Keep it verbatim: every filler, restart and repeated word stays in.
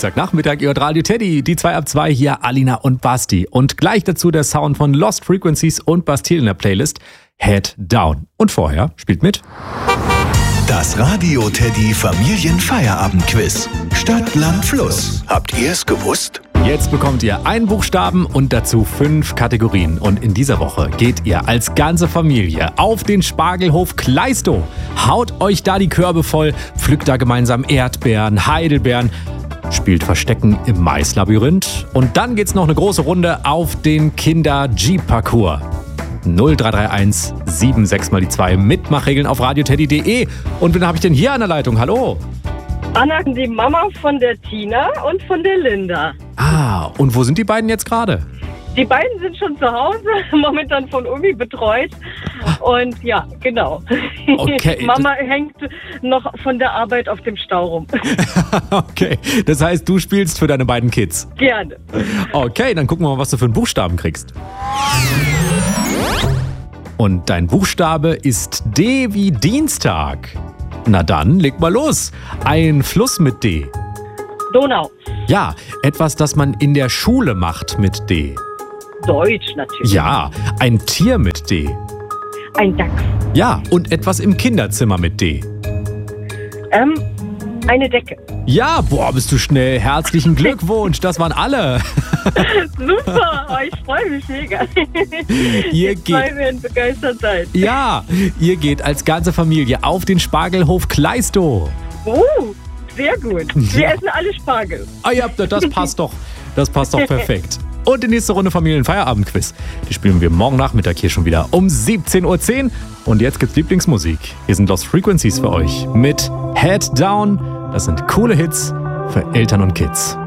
Dienstagnachmittag, ihr hört Radio Teddy, die zwei ab zwei hier, Alina und Basti. Und gleich dazu der Sound von Lost Frequencies und Bastille in der Playlist, Head Down. Und vorher spielt mit das Radio Teddy Familienfeierabendquiz. Stadt, Land, Fluss. Habt ihr es gewusst? Jetzt bekommt ihr einen Buchstaben und dazu fünf Kategorien. Und in dieser Woche geht ihr als ganze Familie auf den Spargelhof Kleistow. Haut euch da die Körbe voll, pflückt da gemeinsam Erdbeeren, Heidelbeeren, spielt Verstecken im Maislabyrinth. Und dann geht's noch eine große Runde auf den Kinder-Jeep-Parcours. null drei drei eins sieben sechs mal die zwei Mitmachregeln auf radioteddy punkt de. Und wen habe ich denn hier an der Leitung? Hallo? Anna, die Mama von der Tina und von der Linda. Ah, und wo sind die beiden jetzt gerade? Die beiden sind schon zu Hause, momentan von Umi betreut. Und ja, genau. Okay. Mama hängt noch von der Arbeit auf dem Stau rum. Okay, das heißt, du spielst für deine beiden Kids. Gerne. Okay, dann gucken wir mal, was du für einen Buchstaben kriegst. Und dein Buchstabe ist D wie Dienstag. Na dann, leg mal los. Ein Fluss mit D. Donau. Ja, etwas, das man in der Schule macht mit D. Deutsch natürlich. Ja, ein Tier mit D. Ein Dachs. Ja, und etwas im Kinderzimmer mit D. Ähm, eine Decke. Ja, boah, bist du schnell. Herzlichen Glückwunsch, das waren alle. Super, oh, ich freue mich mega. Ihr Die zwei geht, werden begeistert sein. ja, ihr geht als ganze Familie auf den Spargelhof Kleistow. Oh, sehr gut. Wir Ja. essen alle Spargel. Ah ja, das passt doch. Das passt doch perfekt. Und die nächste Runde Familienfeierabendquiz. Die spielen wir morgen Nachmittag hier schon wieder um siebzehn Uhr zehn. Und jetzt gibt's Lieblingsmusik. Hier sind Lost Frequencies für euch mit Head Down. Das sind coole Hits für Eltern und Kids.